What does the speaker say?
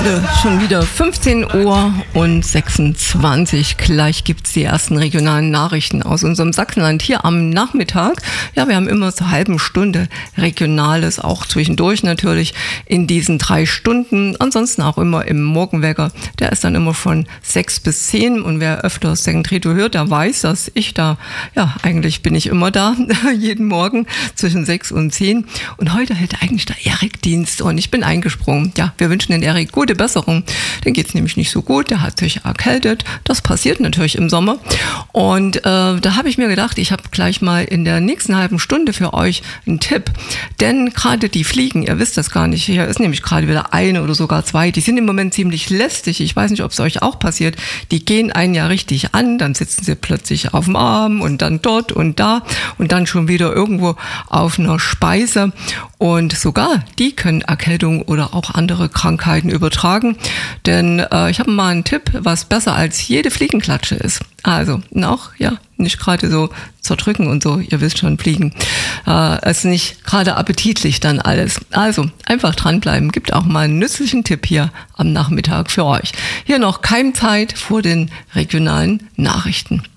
Heute schon wieder 15 Uhr und 26. Gleich gibt es die ersten regionalen Nachrichten aus unserem Sachsenland hier am Nachmittag. Ja, wir haben immer zur halben Stunde Regionales, auch zwischendurch natürlich in diesen 3 Stunden. Ansonsten auch immer im Morgenwecker. Der ist dann immer von 6 bis 10. Und wer öfter Segentreto hört, der weiß, dass ich da, ja, eigentlich bin ich immer da, jeden Morgen zwischen 6 und 10. Und heute hätte eigentlich der Erik Dienst und ich bin eingesprungen. Ja, wir wünschen den Erik gute Besserung. Dem geht es nämlich nicht so gut. Der hat sich erkältet. Das passiert natürlich im Sommer. Und da habe ich mir gedacht, ich habe gleich mal in der nächsten halben Stunde für euch einen Tipp. Denn gerade die Fliegen, ihr wisst das gar nicht, hier ist nämlich gerade wieder eine oder sogar 2, die sind im Moment ziemlich lästig. Ich weiß nicht, ob es euch auch passiert. Die gehen einen ja richtig an, dann sitzen sie plötzlich auf dem Arm und dann dort und da und dann schon wieder irgendwo auf einer Speise. Und sogar die können Erkältung oder auch andere Krankheiten übertragen. Denn ich habe mal einen Tipp, was besser als jede Fliegenklatsche ist. Also noch, ja, nicht gerade so zerdrücken und so, ihr wisst schon, Fliegen. Ist nicht gerade appetitlich dann alles. Also einfach dranbleiben. Gibt auch mal einen nützlichen Tipp hier am Nachmittag für euch. Hier noch Keimzeit vor den regionalen Nachrichten.